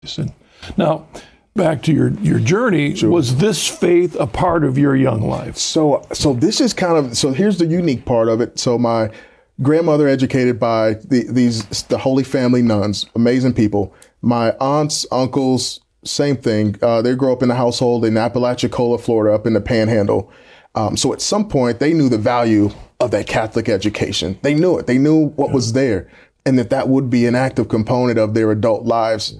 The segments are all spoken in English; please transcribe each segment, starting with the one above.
Now, back to your journey, sure. Was this faith a part of your young life? So this is here's the unique part of it. So my grandmother educated by the Holy Family nuns, amazing people. My aunts, uncles, same thing. They grew up in a household in Apalachicola, Florida, up in the Panhandle. So at some point, they knew the value of that Catholic education. They knew it. They knew what was there, and that would be an active component of their adult lives.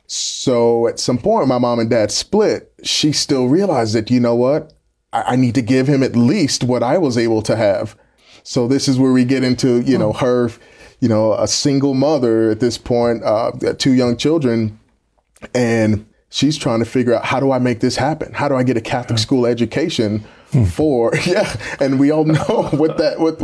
So at some point, my mom and dad split. She still realized that, you know what? I need to give him at least what I was able to have. So this is where we get into, her, a single mother at this point, 2 young children, and she's trying to figure out, how do I make this happen? How do I get a Catholic school education for, and we all know what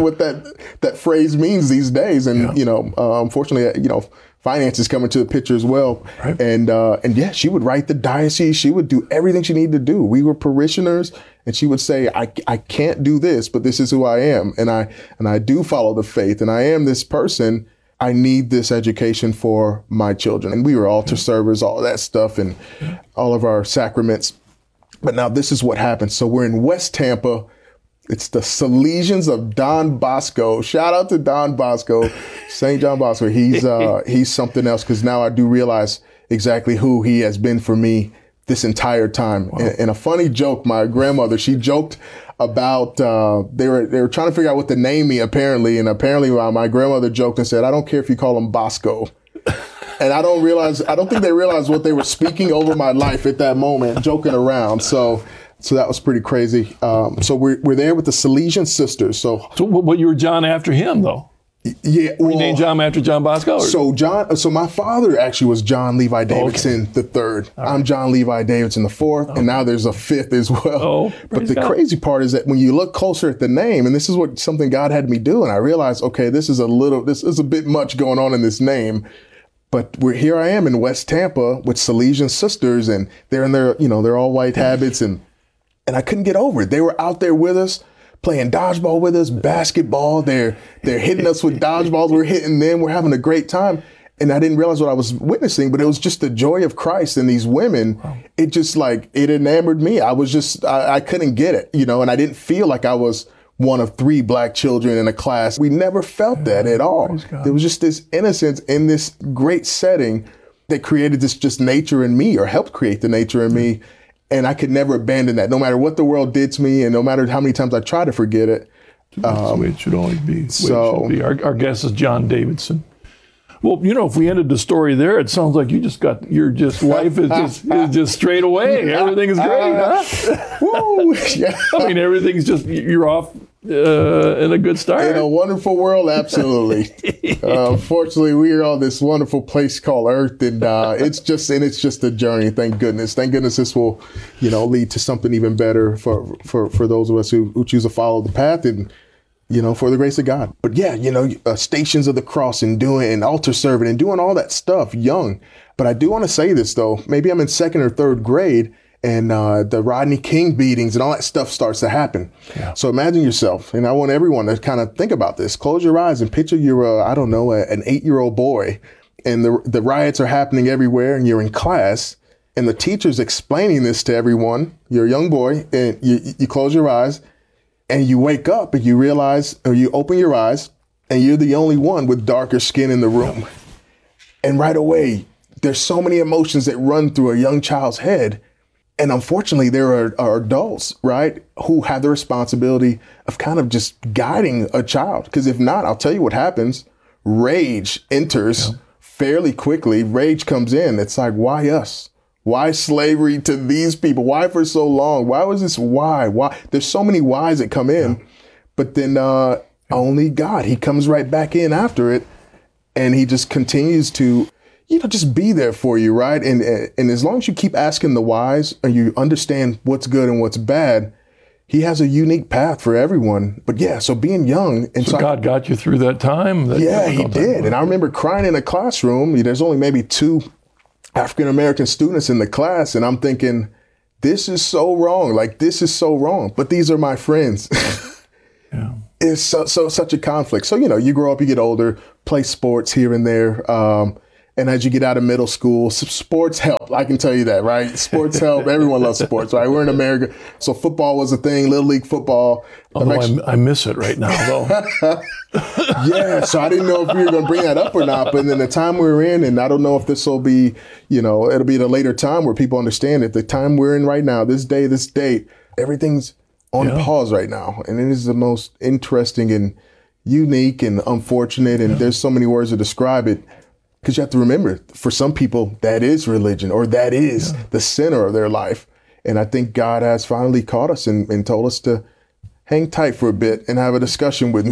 that phrase means these days. And, unfortunately, finances come into the picture as well. Right. And she would write the diocese. She would do everything she needed to do. We were parishioners, and she would say, I can't do this, but this is who I am. And I do follow the faith, and I am this person. I need this education for my children. And we were altar servers, all of that stuff, and all of our sacraments. But now this is what happens. So we're in West Tampa. It's the Salesians of Don Bosco. Shout out to Don Bosco, St. John Bosco. He's something else, because now I do realize exactly who he has been for me this entire time. Wow. And a funny joke, my grandmother, she joked about they were trying to figure out what to name me, apparently. And apparently my grandmother joked and said, "I don't care if you call him Bosco." And I don't think they realized what they were speaking over my life at that moment, joking around. So that was pretty crazy. So we're there with the Salesian sisters. So you were John after him, though? Yeah. Were you named John after John Bosco? Or? So my father actually was John Levi Davidson the third. Right. I'm John Levi Davidson the fourth, and now there's a fifth as well. But the crazy part is that when you look closer at the name, and this is something God had me do, and I realized, okay, this is a bit much going on in this name. But here I am in West Tampa with Salesian sisters, and they're in their, they're all white habits, and I couldn't get over it. They were out there with us, playing dodgeball with us, basketball. They're hitting us with dodgeballs. We're hitting them. We're having a great time. And I didn't realize what I was witnessing, but it was just the joy of Christ and these women. Wow. It just it enamored me. I couldn't get it, and I didn't feel like I was one of 3 black children in a class. We never felt that at all. There was just this innocence in this great setting that created this just nature in me, or helped create the nature in me. And I could never abandon that, no matter what the world did to me, and no matter how many times I try to forget it. That's the way it should always be. Our guest is John Davidson. Well, if we ended the story there, it sounds like life is just straight away. Everything is great, huh? Woo! Yeah. I mean, everything's just, you're off in a good start. In a wonderful world, absolutely. Fortunately, we are on this wonderful place called Earth, and it's just a journey. Thank goodness. Thank goodness this will, lead to something even better for those of us who choose to follow the path, and for the grace of God. But Stations of the Cross and altar serving and doing all that stuff young. But I do want to say this, though. Maybe I'm in 2nd or 3rd grade, and the Rodney King beatings and all that stuff starts to happen. Yeah. So imagine yourself, and I want everyone to kind of think about this. Close your eyes and picture you're, an 8-year-old boy, and the riots are happening everywhere, and you're in class, and the teacher's explaining this to everyone. You're a young boy, and you close your eyes, and you wake up and you realize, or you open your eyes, and you're the only one with darker skin in the room. And right away, there's so many emotions that run through a young child's head. And unfortunately, there are adults, right, who have the responsibility of kind of just guiding a child. Because if not, I'll tell you what happens. Rage enters fairly quickly. Rage comes in. It's like, why us? Why slavery to these people? Why for so long? Why was this? Why? There's so many whys that come in, but then only God, he comes right back in after it, and he just continues to, just be there for you, right? And as long as you keep asking the whys and you understand what's good and what's bad, he has a unique path for everyone. But so being young. And so God got you through that time? He did. And I remember crying in a classroom. There's only maybe 2 African-American students in the class, and I'm thinking, this is so wrong. Like, this is so wrong. But these are my friends. Yeah. It's such a conflict. So, you grow up, you get older, play sports here and there. And as you get out of middle school, sports help. I can tell you that, right? Sports help. Everyone loves sports, right? We're in America. So football was a thing, Little League football. Although I miss it right now, though. Yeah, so I didn't know if we were going to bring that up or not. But then the time we're in, and I don't know if this will be, it'll be the later time where people understand it. The time we're in right now, this day, this date, everything's on pause right now. And it is the most interesting and unique and unfortunate. And there's so many words to describe it. Because you have to remember, for some people, that is religion, or that is the center of their life. And I think God has finally caught us and told us to hang tight for a bit and have a discussion with me.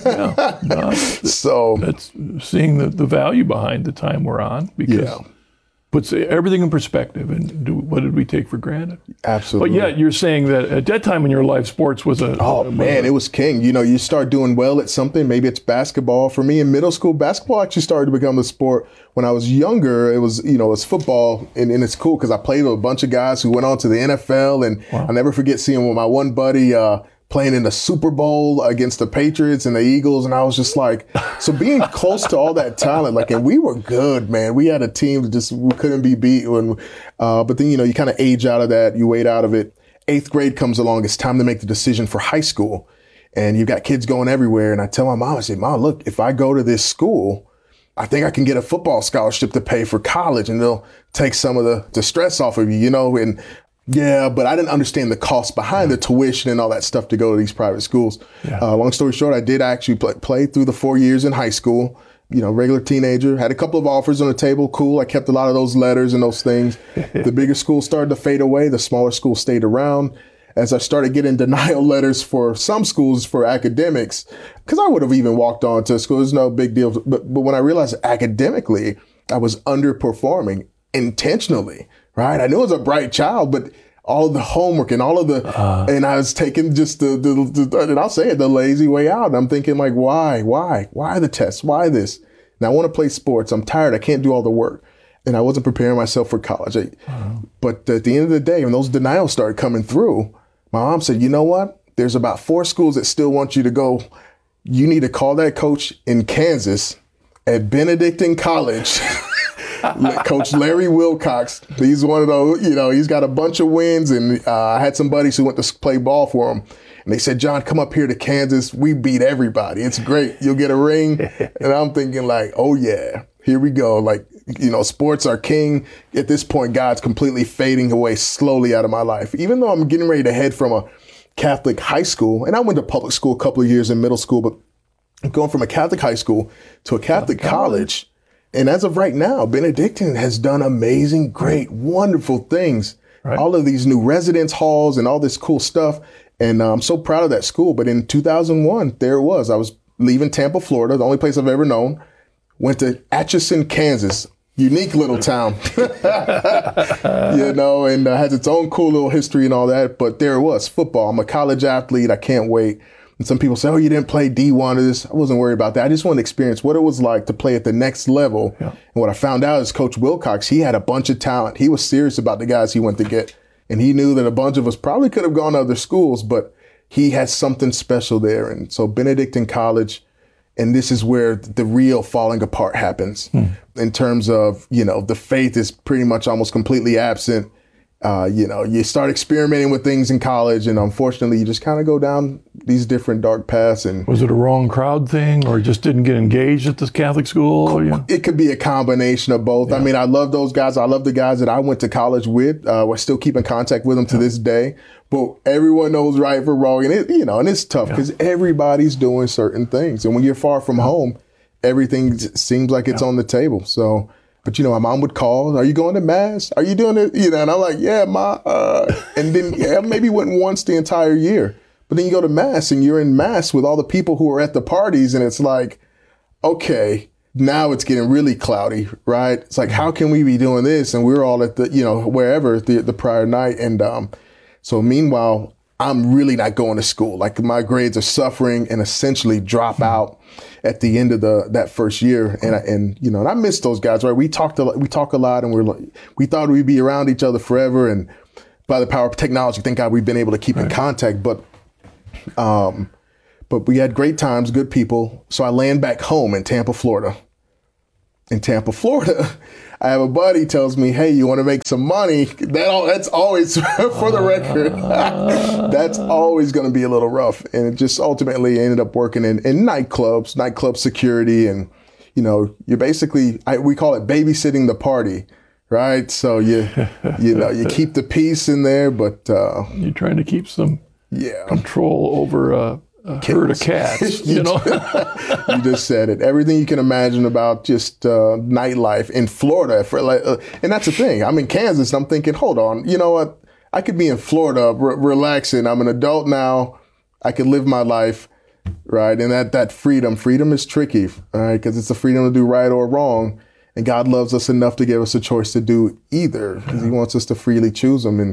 So that's seeing the value behind the time we're on, because puts everything in perspective. And what did we take for granted? Absolutely. But you're saying that at that time in your life, sports was it was king. You start doing well at something. Maybe it's basketball. For me in middle school, basketball actually started to become the sport. When I was younger, it was, it's football. And it's cool because I played with a bunch of guys who went on to the NFL. And I'll never forget seeing with my one buddy, playing in the Super Bowl against the Patriots and the Eagles. And I was just like, so being close to all that talent, and we were good, man. We had a team that we couldn't be beat. But then, you kind of age out of that. You wait out of it. 8th grade comes along. It's time to make the decision for high school. And you've got kids going everywhere. And I tell my mom, I say, Mom, look, if I go to this school, I think I can get a football scholarship to pay for college, and they'll take some of the stress off of you, and yeah, but I didn't understand the cost behind the tuition and all that stuff to go to these private schools. Long story short, I did actually play through the 4 years in high school, regular teenager, had a couple of offers on the table. Cool. I kept a lot of those letters and those things. The bigger schools started to fade away. The smaller schools stayed around. As I started getting denial letters for some schools for academics, because I would have even walked on to school. There's no big deal. But when I realized academically, I was underperforming intentionally. Right. I knew I was a bright child, but all of the homework and all of and I was taking just and I'll say it, the lazy way out. And I'm thinking why the tests? Why this? And I want to play sports. I'm tired. I can't do all the work. And I wasn't preparing myself for college. But at the end of the day, when those denials started coming through, my mom said, you know what? There's about 4 schools that still want you to go. You need to call that coach in Kansas at Benedictine College. Coach Larry Wilcox. He's one of those, he's got a bunch of wins. And I had some buddies who went to play ball for him. And they said, John, come up here to Kansas. We beat everybody. It's great. You'll get a ring. And I'm thinking oh yeah, here we go. Sports are king. At this point, God's completely fading away slowly out of my life. Even though I'm getting ready to head from a Catholic high school, and I went to public school a couple of years in middle school, but going from a Catholic high school to a Catholic college. And as of right now, Benedictine has done amazing, great, wonderful things. Right. All of these new residence halls and all this cool stuff. And I'm so proud of that school. But in 2001, there it was. I was leaving Tampa, Florida, the only place I've ever known. Went to Atchison, Kansas. Unique little town, and has its own cool little history and all that. But there it was, football. I'm a college athlete. I can't wait. And some people say, oh, you didn't play D1 or this. I wasn't worried about that. I just wanted to experience what it was like to play at the next level. Yeah. And what I found out is Coach Wilcox, he had a bunch of talent. He was serious about the guys he went to get. And he knew that a bunch of us probably could have gone to other schools, but he had something special there. And so Benedictine College, and this is where the real falling apart happens in terms of, the faith is pretty much almost completely absent. You start experimenting with things in college, and unfortunately, you just kind of go down these different dark paths. And was it a wrong crowd thing, or just didn't get engaged at this Catholic school? It could be a combination of both. Yeah. I mean, I love those guys. I love the guys that I went to college with. We're still keep in contact with them to this day. But everyone knows right from wrong, and it's tough because everybody's doing certain things, and when you're far from home, everything seems like it's on the table. So. But, my mom would call, are you going to mass? Are you doing it? And I'm like, yeah, ma. And then maybe went once the entire year. But then you go to mass and you're in mass with all the people who are at the parties. And it's like, okay, now it's getting really cloudy, right? It's like, how can we be doing this? And we're all at the, wherever the prior night. And so meanwhile, I'm really not going to school. Like my grades are suffering and essentially drop out at the end of that first year. And I miss those guys, right? We talk a lot, and we thought we'd be around each other forever. And by the power of technology, thank God we've been able to keep in contact. But we had great times, good people. So I land back home in Tampa, Florida. in Tampa, Florida. I have a buddy tells me, hey, you want to make some money? That's always, for the record, that's always going to be a little rough. And it just ultimately ended up working in nightclubs, nightclub security. And, you're basically, we call it babysitting the party, right? So you keep the peace in there, but you're trying to keep some control over a herd of cats, You just said it. Everything you can imagine about just nightlife in Florida. And that's the thing. I'm in Kansas and I'm thinking, hold on, you know what? I could be in Florida relaxing. I'm an adult now. I could live my life, right? And that freedom is tricky, all right? Because it's the freedom to do right or wrong. And God loves us enough to give us a choice to do either, because he wants us to freely choose them.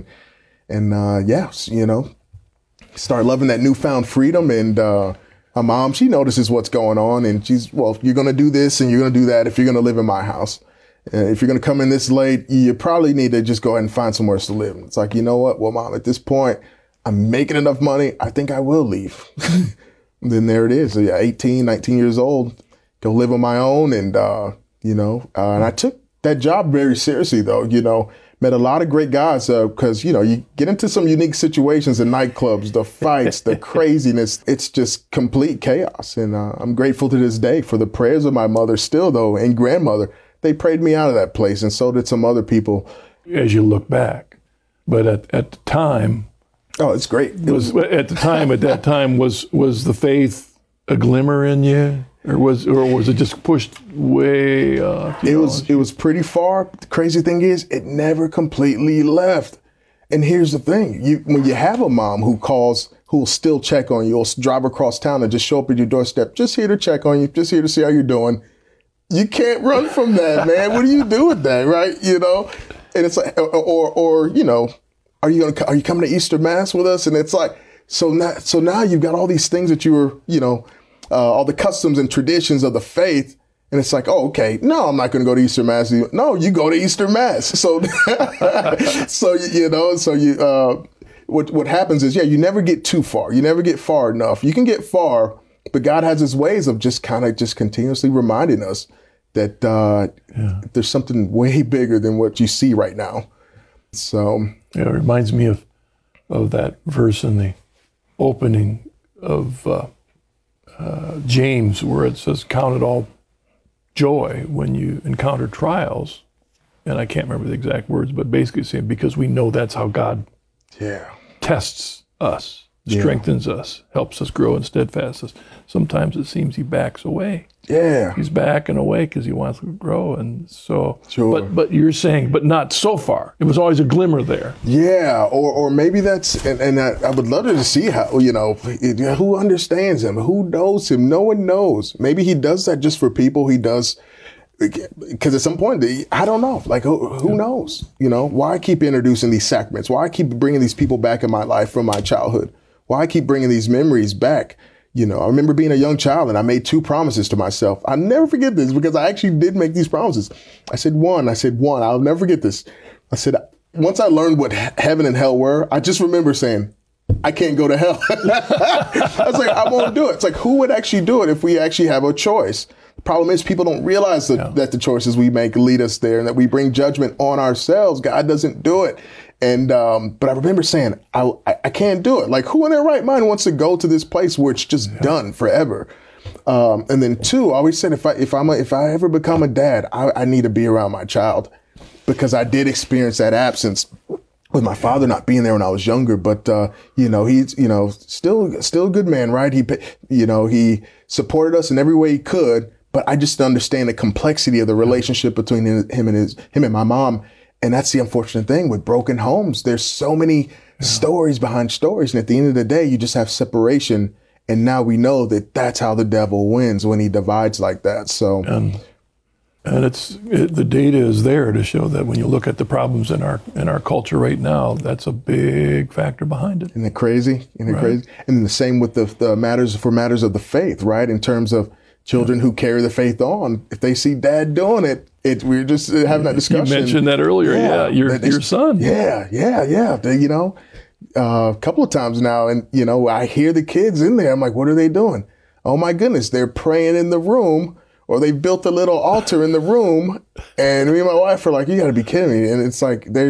And start loving that newfound freedom. And my mom, she notices what's going on, and she's, well, you're going to do this and you're going to do that if you're going to live in my house. If you're going to come in this late, you probably need to just go ahead and find somewhere else to live. It's like, you know what? Well, Mom, at this point, I'm making enough money. I think I will leave. Then there it is. 18, 19 years old, go live on my own. And, and I took that job very seriously, though, met a lot of great guys because, you get into some unique situations in nightclubs, the fights, the craziness. It's just complete chaos. And I'm grateful to this day for the prayers of my mother still, though, and grandmother. They prayed me out of that place, and so did some other people. As you look back. But at the time... Oh, it's great. At that time, was the faith a glimmer in you? Or was it just pushed way off? It was pretty far. The crazy thing is, it never completely left. And here's the thing: when you have a mom who will still check on you, will drive across town and just show up at your doorstep, just here to check on you, just here to see how you're doing, you can't run from that, man. What do you do with that, right? And it's like, or are you coming to Easter Mass with us? And it's like, so now you've got all these things that you were, all the customs and traditions of the faith. And it's like, oh, okay, no, I'm not going to go to Easter Mass. No, you go to Easter Mass. So, what happens is, you never get too far. You never get far enough. You can get far, but God has his ways of just continuously reminding us that there's something way bigger than what you see right now. So it reminds me of that verse in the opening of James, where it says, count it all joy when you encounter trials. And I can't remember the exact words, but basically saying, because we know that's how God tests us, strengthens us, helps us grow in steadfastness. Sometimes it seems he backs away. Yeah. He's backing away because he wants to grow. And so, sure. But you're saying, but not so far. It was always a glimmer there. Yeah. Or maybe that's, and I would love to see how, who understands him, who knows him. No one knows. Maybe he does that just for people. He does, because at some point, I don't know, like who knows, why I keep introducing these sacraments, why I keep bringing these people back in my life from my childhood, why I keep bringing these memories back. I remember being a young child and I made 2 promises to myself. I'll never forget this because I actually did make these promises. I said one, I'll never forget this. I said, once I learned what heaven and hell were, I just remember saying, I can't go to hell. I was like, I won't do it. It's like, who would actually do it if we actually have a choice? The problem is people don't realize that the choices we make lead us there and that we bring judgment on ourselves. God doesn't do it. And, but I remember saying, I can't do it. Like, who in their right mind wants to go to this place where it's just done forever? And then 2, I always said, if I ever become a dad, I need to be around my child, because I did experience that absence with my father not being there when I was younger. But, he's, still a good man, right? He supported us in every way he could, but I just understand the complexity of the relationship between him and my mom. And that's the unfortunate thing with broken homes. There's so many stories behind stories. And at the end of the day, you just have separation. And now we know that that's how the devil wins, when he divides like that. So, and the data is there to show that when you look at the problems in our culture right now, that's a big factor behind it. Isn't it crazy? Crazy? And then the same with the matters of the faith, right? In terms of children who carry the faith on, if they see dad doing it, we're just having that discussion. You mentioned that earlier, your son. Yeah. A couple of times now, and I hear the kids in there. I'm like, what are they doing? Oh my goodness, they're praying in the room, or they built a little altar in the room, and me and my wife are like, you got to be kidding me. And it's like,